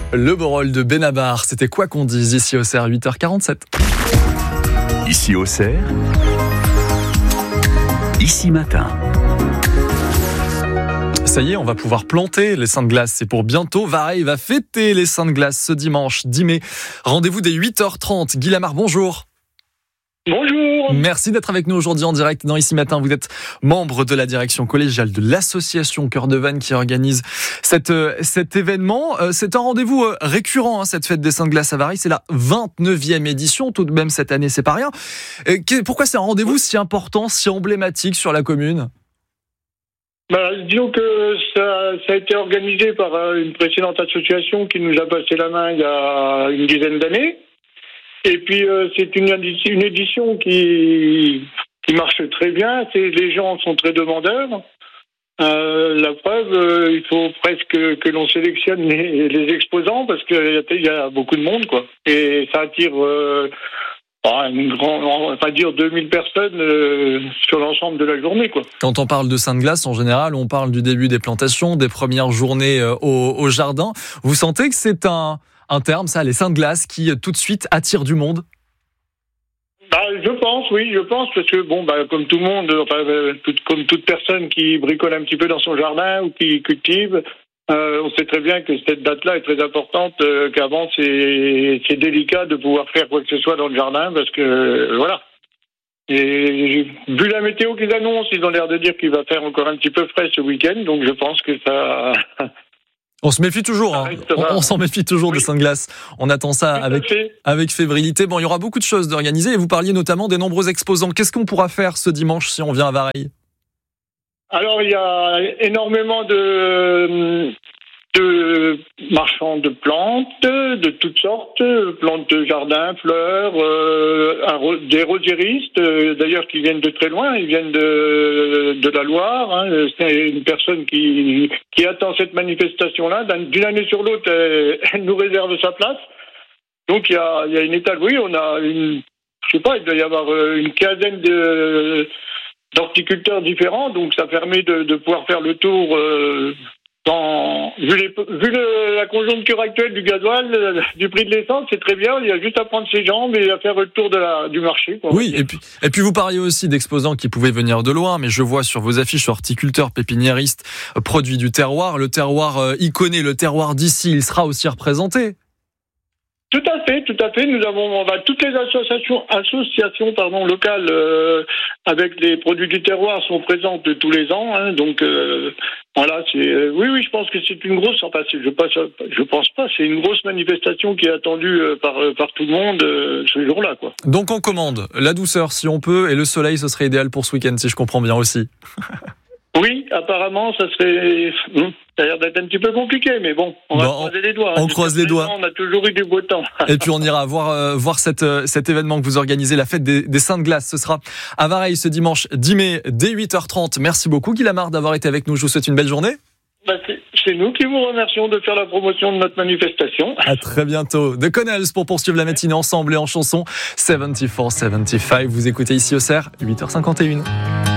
Le beau rôle de Benabar, c'était quoi qu'on dise ici au CER, 8h47. Ici au CER, ici matin. Ça y est, on va pouvoir planter les seins de glace. C'est pour bientôt. Vareille va fêter les seins de glace ce dimanche 10 mai. Rendez-vous dès 8h30. Guy Lamar, bonjour. Bonjour. Merci d'être avec nous aujourd'hui en direct dans Ici Matin. Vous êtes membre de la direction collégiale de l'association Cœur de Vannes qui organise cet événement. C'est un rendez-vous récurrent, cette fête des seins de glace à Vareille. C'est la 29e édition tout de même cette année, c'est pas rien. Pourquoi c'est un rendez-vous si important, si emblématique sur la commune ? Disons que ça a été organisé par une précédente association qui nous a passé la main il y a une dizaine d'années. Et puis c'est une édition qui marche très bien. Les gens sont très demandeurs. La preuve, il faut presque que l'on sélectionne les exposants parce qu'il y a beaucoup de monde, quoi. Et ça attire on va dire 2000 personnes sur l'ensemble de la journée, quoi. Quand on parle de seins de glace, en général, on parle du début des plantations, des premières journées au jardin. Vous sentez que c'est un terme, ça, les seins de glace, qui tout de suite attire du monde ? Je pense, parce que comme tout le monde, comme toute personne qui bricole un petit peu dans son jardin ou qui cultive, on sait très bien que cette date-là est très importante, qu'avant c'est délicat de pouvoir faire quoi que ce soit dans le jardin, parce que voilà. Et vu la météo qu'ils annoncent, ils ont l'air de dire qu'il va faire encore un petit peu frais ce week-end, donc je pense que ça... On se méfie toujours, on s'en méfie toujours des seins de glace. On attend ça avec fébrilité. Bon, il y aura beaucoup de choses d'organiser et vous parliez notamment des nombreux exposants. Qu'est-ce qu'on pourra faire ce dimanche si on vient à Vareille ? Alors, il y a énormément de marchands de plantes, de toutes sortes, plantes de jardin, fleurs, des rosieristes, d'ailleurs qui viennent de très loin, ils viennent de la Loire. C'est une personne qui attend cette manifestation-là. D'une année sur l'autre, elle nous réserve sa place. Donc il y a une étale, oui, on a il doit y avoir une quinzaine d'horticulteurs différents, donc ça permet de pouvoir faire le tour vu la conjoncture actuelle du gasoil, du prix de l'essence, c'est très bien. Il y a juste à prendre ses jambes et à faire le tour du marché, quoi. Oui, et puis vous parliez aussi d'exposants qui pouvaient venir de loin, mais je vois sur vos affiches horticulteurs, pépiniéristes, produits du terroir. Le terroir iconé, le terroir d'ici, il sera aussi représenté. Tout à fait. Nous avons toutes les associations locales avec les produits du terroir sont présentes tous les ans. Donc voilà, oui, je pense que c'est une grosse. Je pense pas. C'est une grosse manifestation qui est attendue par tout le monde ce jour-là, quoi. Donc on commande la douceur si on peut et le soleil, ce serait idéal pour ce week-end si je comprends bien aussi. Oui, apparemment, ça a l'air d'être un petit peu compliqué, mais bon, on va croiser les doigts. On croise les doigts. On a toujours eu du beau temps. Et puis on ira voir cet événement que vous organisez, la fête des seins de glace. Ce sera à Vareille ce dimanche 10 mai dès 8h30. Merci beaucoup Guy Lamar d'avoir été avec nous. Je vous souhaite une belle journée. C'est nous qui vous remercions de faire la promotion de notre manifestation. À très bientôt. The Connells pour poursuivre la matinée ensemble et en chanson 74-75. Vous écoutez ici au CER, 8h51.